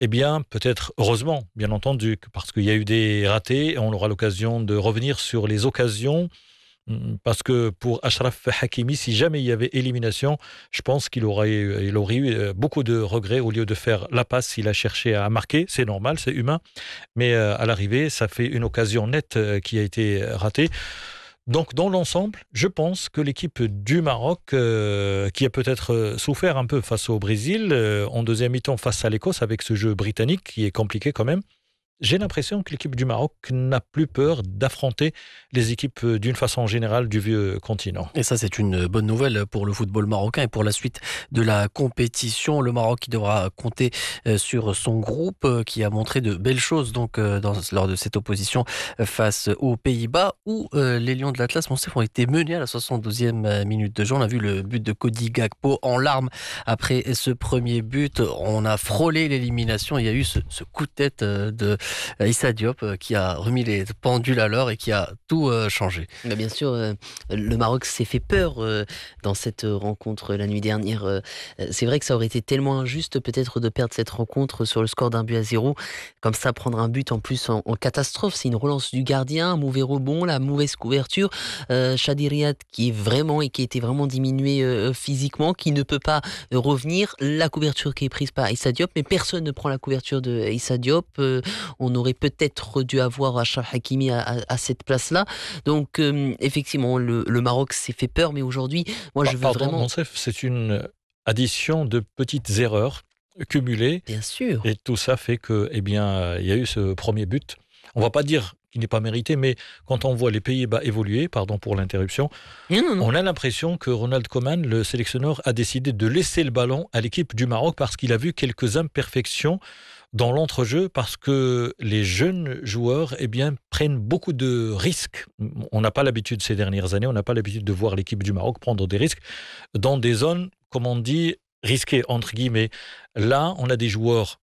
Eh bien, peut-être, heureusement, bien entendu, parce qu'il y a eu des ratés, et on aura l'occasion de revenir sur les occasions. Parce que pour Achraf Hakimi, si jamais il y avait élimination, je pense qu'il aurait eu beaucoup de regrets au lieu de faire la passe. Il a cherché à marquer, c'est normal, c'est humain. Mais à l'arrivée, ça fait une occasion nette qui a été ratée. Donc, dans l'ensemble, je pense que l'équipe du Maroc, qui a peut-être souffert un peu face au Brésil, en deuxième mi-temps face à l'Écosse, avec ce jeu britannique qui est compliqué quand même, j'ai l'impression que l'équipe du Maroc n'a plus peur d'affronter les équipes d'une façon générale du vieux continent. Et ça, c'est une bonne nouvelle pour le football marocain et pour la suite de la compétition. Le Maroc qui devra compter sur son groupe qui a montré de belles choses lors de cette opposition face aux Pays-Bas où les Lions de l'Atlas Monsef ont été menés à la 72e minute de jeu. On a vu le but de Cody Gakpo en larmes après ce premier but. On a frôlé l'élimination. Il y a eu ce coup de tête de Issa Diop qui a remis les pendules à l'heure et qui a tout changé. Bah, bien sûr, le Maroc s'est fait peur dans cette rencontre la nuit dernière. C'est vrai que ça aurait été tellement injuste peut-être de perdre cette rencontre sur le score d'1-0. Comme ça, prendre un but en plus en catastrophe. C'est une relance du gardien, un mauvais rebond, la mauvaise couverture. Chadi Riyad qui était vraiment diminué physiquement, qui ne peut pas revenir. La couverture qui est prise par Issa Diop, mais personne ne prend la couverture de Issa Diop. On aurait peut-être dû avoir Achraf Hakimi à cette place-là. Donc, effectivement, le Maroc s'est fait peur, mais aujourd'hui, moi, je veux vraiment... Monsef, c'est une addition de petites erreurs cumulées. Bien sûr. Et tout ça fait que, eh bien, il y a eu ce premier but. On ne va pas dire qu'il n'est pas mérité, mais quand on voit les Pays-Bas évoluer, pardon pour l'interruption, Non. on a l'impression que Ronald Koeman, le sélectionneur, a décidé de laisser le ballon à l'équipe du Maroc parce qu'il a vu quelques imperfections dans l'entrejeu, parce que les jeunes joueurs prennent beaucoup de risques. On n'a pas l'habitude ces dernières années, on n'a pas l'habitude de voir l'équipe du Maroc prendre des risques dans des zones, comme on dit, risquées, entre guillemets. Là, on a des joueurs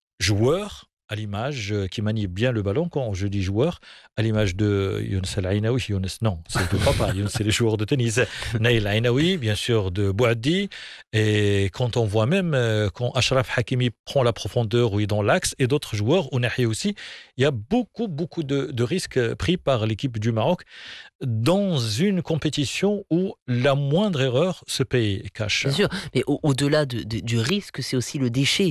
à l'image, qui manient bien le ballon. Quand je dis joueurs, à l'image de Younes El Ainaoui, non, c'est le papa, Younes, c'est les joueurs de tennis. Naïl Ainaoui, bien sûr, de Bouaddi. Et quand on voit même, quand Achraf Hakimi prend la profondeur, oui, dans l'axe, et d'autres joueurs, Ounahi aussi, il y a beaucoup de risques pris par l'équipe du Maroc dans une compétition où la moindre erreur se paye cash. Bien sûr, mais au-delà du risque, c'est aussi le déchet.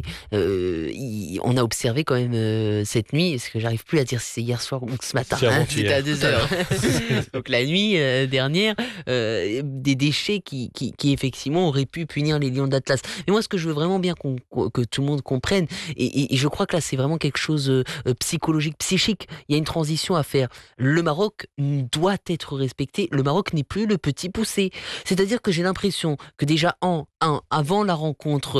On a observé quand même cette nuit, est-ce que j'arrive plus à dire si c'est hier soir ou ce matin, c'était à 2h. Donc la nuit dernière, des déchets qui effectivement auraient pu punir les Lions d'Atlas. Mais moi, ce que je veux vraiment bien que tout le monde comprenne, et je crois que là, c'est vraiment quelque chose psychologique, psychique. Il y a une transition à faire. Le Maroc doit être respecté. Le Maroc n'est plus le petit poussé. C'est-à-dire que j'ai l'impression que déjà avant la rencontre,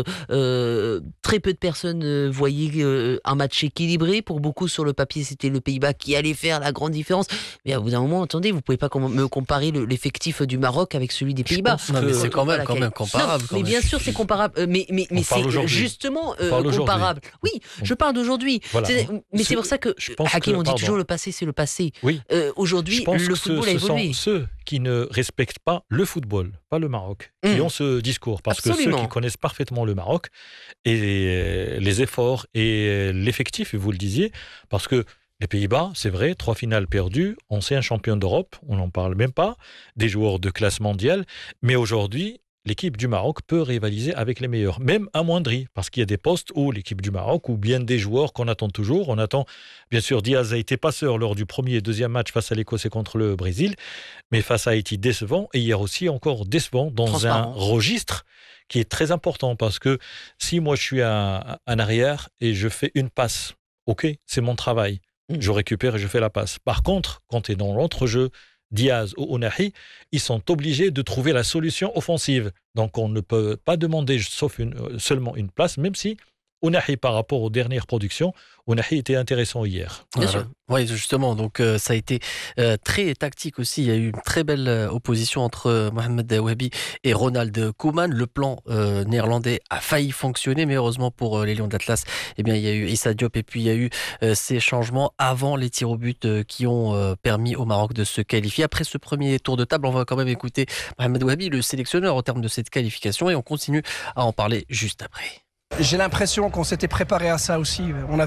très peu de personnes voyaient un match équilibré. Pour beaucoup, sur le papier, c'était le Pays-Bas qui allait faire la grande différence. Mais à bout d'un moment, attendez, vous pouvez pas me comparer l'effectif du Maroc avec celui des Pays-Bas. Non, mais c'est quand même comparable. Non, mais bien sûr, c'est comparable. Mais c'est justement comparable. Oui, je parle d'aujourd'hui. Voilà. Mais c'est pour ça que Hakim, on dit toujours le passé, c'est le passé. Oui. Aujourd'hui, le football a évolué. Ce sont ceux qui ne respectent pas le football, pas le Maroc, qui ont ce discours. Parce Absolument. que ceux qui connaissent parfaitement le Maroc et les efforts et l'effectif, vous le disiez, parce que les Pays-Bas, c'est vrai, 3 finales perdues, ancien champion d'Europe, on n'en parle même pas, des joueurs de classe mondiale, mais aujourd'hui, l'équipe du Maroc peut rivaliser avec les meilleurs, même amoindri, parce qu'il y a des postes où l'équipe du Maroc, ou bien des joueurs qu'on attend toujours, on attend, bien sûr, Diaz a été passeur lors du premier et deuxième match face à l'Écosse et contre le Brésil, mais face à Haïti, décevant, et hier aussi encore décevant, dans un registre qui est très important, parce que si moi je suis en arrière et je fais une passe, ok, c'est mon travail, je récupère et je fais la passe. Par contre, quand tu es dans l'entrejeu, Diaz ou Ounahi, ils sont obligés de trouver la solution offensive. Donc on ne peut pas demander seulement une place, même si Ounahi, par rapport aux dernières productions, Ounahi était intéressant hier. Bien sûr. Oui, justement. Donc ça a été très tactique aussi. Il y a eu une très belle opposition entre Mohamed Wahabi et Ronald Koeman. Le plan néerlandais a failli fonctionner, mais heureusement pour les Lions d'Atlas, eh bien, il y a eu Issa Diop et puis il y a eu ces changements avant les tirs au but qui ont permis au Maroc de se qualifier. Après ce premier tour de table, on va quand même écouter Mohamed Wahabi, le sélectionneur au terme de cette qualification, et on continue à en parler juste après. J'ai l'impression qu'on s'était préparé à ça aussi. On a